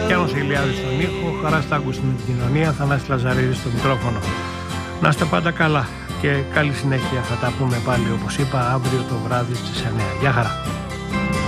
Γιάννος Ηλιάδης στον ήχο, Χαράς Τάγκου στην επικοινωνία, Θανάσης Λαζαρίδης στο μικρόφωνο. Να είστε πάντα καλά και καλή συνέχεια. Θα τα πούμε πάλι όπως είπα αύριο το βράδυ στις 9. Γεια χαρά.